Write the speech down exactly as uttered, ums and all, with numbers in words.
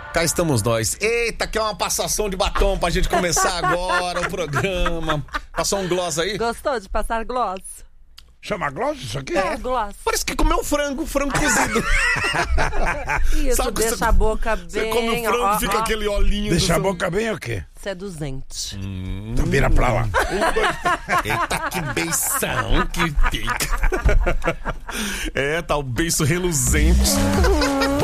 Cá estamos nós. Eita, que é uma passação de batom pra gente começar agora o programa. Passou um gloss aí? Gostou de passar gloss? Chama gloss isso aqui? É, gloss. Parece que comeu frango, frango cozido. Isso, Sabe que deixa você- a boca bem... Você come o frango, ó, fica ó, aquele olhinho. Deixa do a seu- boca bem o quê? seduzente. Então vira pra lá. Eita, que beição que fica. É, tá o beiço reluzente.